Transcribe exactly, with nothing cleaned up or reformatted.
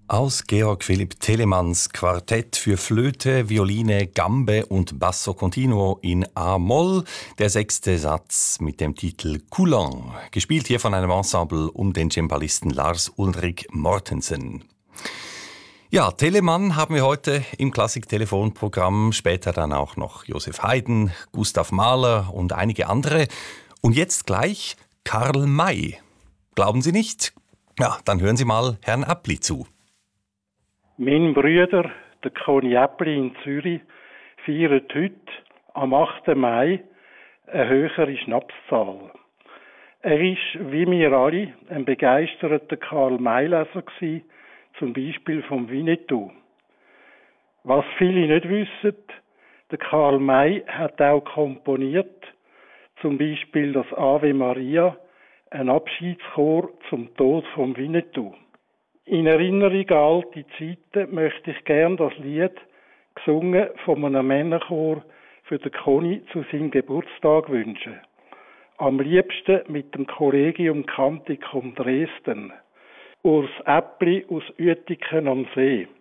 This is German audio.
Aus Georg Philipp Telemanns Quartett für Flöte, Violine, Gambe und Basso Continuo in A-Moll, der sechste Satz mit dem Titel Coulon, gespielt hier von einem Ensemble um den Cembalisten Lars Ulrik Mortensen. Ja, Telemann haben wir heute im Klassik-Telefonprogramm, später dann auch noch Josef Haydn, Gustav Mahler und einige andere. Und jetzt gleich Karl May. Glauben Sie nicht? Ja, dann hören Sie mal Herrn Appli zu. Mein Bruder, der Conny Appli in Zürich, feiert heute, am achten Mai, eine höhere Schnapszahl. Er ist, wie wir alle, ein begeisterter Karl-May-Leser gewesen, zum Beispiel vom Winnetou. Was viele nicht wissen, der Karl May hat auch komponiert, zum Beispiel das Ave Maria, ein Abschiedschor zum Tod vom Winnetou. In Erinnerung an alte Zeiten möchte ich gern das Lied, gesungen von einem Männerchor, für den Conny zu seinem Geburtstag wünschen. Am liebsten mit dem Collegium Canticum Dresden. Urs Appli aus Uetiken am See.